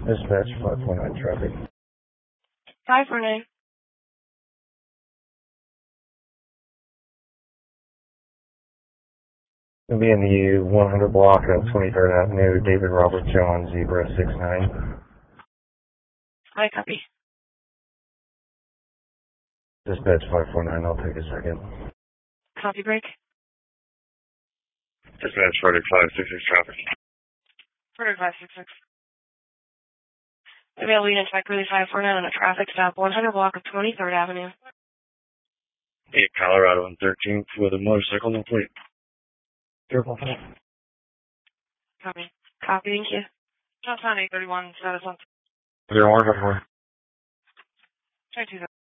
Dispatch 549 traffic. 549. It'll be in the 100 block of 23rd Avenue, David Robert John, Zebra 69. I copy. Dispatch 549, I'll take a second. Copy break. Dispatch Frederick 566 traffic. Frederick 566. Avail lead into Curly 549 on a traffic stop, 100 block of 23rd Avenue. 8 Colorado and 13th with a motorcycle, no plate. Vehicle. Copy. Copy, thank you. Johnson 831, status on. 0154. Try 2